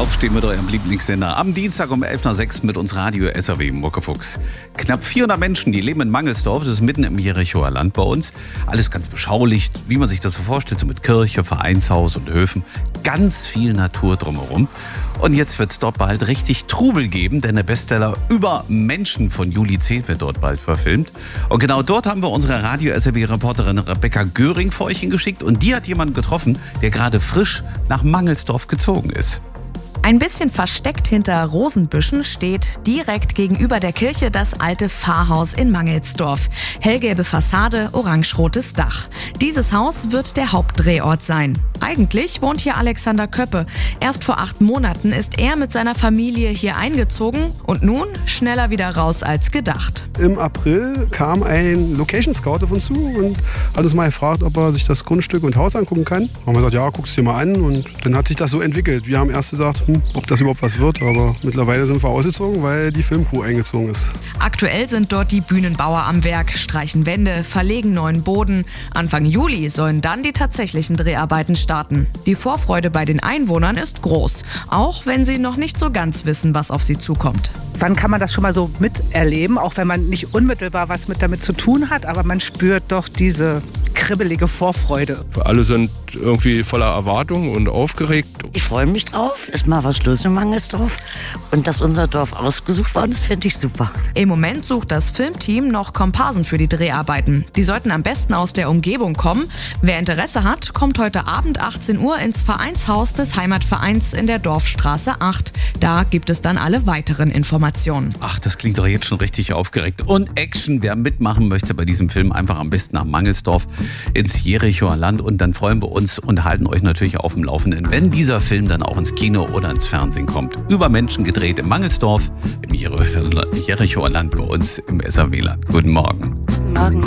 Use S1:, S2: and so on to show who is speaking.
S1: Aufstehen mit eurem Lieblingssender. Am Dienstag um 11.06 Uhr mit uns Radio SAW Muckefuchs. Knapp 400 Menschen, die leben in Mangelsdorf. Das ist mitten im Jerichoer Land bei uns. Alles ganz beschaulich, wie man sich das so vorstellt, so mit Kirche, Vereinshaus und Höfen. Ganz viel Natur drumherum. Und jetzt wird es dort bald richtig Trubel geben, denn der Bestseller Über Menschen von Juli C. wird dort bald verfilmt. Und genau dort haben wir unsere Radio SAW-Reporterin Rebecca Göring für euch hingeschickt. Und die hat jemanden getroffen, der gerade frisch nach Mangelsdorf gezogen ist.
S2: Ein bisschen versteckt hinter Rosenbüschen steht direkt gegenüber der Kirche das alte Pfarrhaus in Mangelsdorf. Hellgelbe Fassade, orange-rotes Dach. Dieses Haus wird der Hauptdrehort sein. Eigentlich wohnt hier Alexander Köppe. Erst vor 8 Monaten ist er mit seiner Familie hier eingezogen und nun schneller wieder raus als gedacht.
S3: Im April kam ein Location Scout auf uns zu und hat uns mal gefragt, ob er sich das Grundstück und Haus angucken kann. Haben wir gesagt, ja, guck's dir mal an, und dann hat sich das so entwickelt. Wir haben erst gesagt, ob das überhaupt was wird, aber mittlerweile sind wir ausgezogen, weil die Filmcrew eingezogen ist.
S2: Aktuell sind dort die Bühnenbauer am Werk, streichen Wände, verlegen neuen Boden. Anfang Juli sollen dann die tatsächlichen Dreharbeiten starten. Die Vorfreude bei den Einwohnern ist groß, auch wenn sie noch nicht so ganz wissen, was auf sie zukommt.
S4: Wann kann man das schon mal so miterleben, auch wenn man nicht unmittelbar was damit zu tun hat, aber man spürt doch diese kribbelige Vorfreude.
S5: Alle sind irgendwie voller Erwartung und aufgeregt.
S6: Ich freue mich drauf, ist mal was los in Mangelsdorf, und dass unser Dorf ausgesucht worden ist, finde ich super.
S2: Im Moment sucht das Filmteam noch Komparsen für die Dreharbeiten. Die sollten am besten aus der Umgebung kommen. Wer Interesse hat, kommt heute Abend 18 Uhr ins Vereinshaus des Heimatvereins in der Dorfstraße 8. Da gibt es dann alle weiteren Informationen.
S1: Ach, das klingt doch jetzt schon richtig aufgeregt. Und Action, wer mitmachen möchte bei diesem Film, einfach am besten nach Mangelsdorf ins Jerichoer Land, und dann freuen wir uns und halten euch natürlich auf dem Laufenden, wenn dieser Film dann auch ins Kino oder ins Fernsehen kommt. Über Menschen gedreht in Mangelsdorf, im Jerichoer Land bei uns im SAW-Land. Guten Morgen.
S6: Guten Morgen.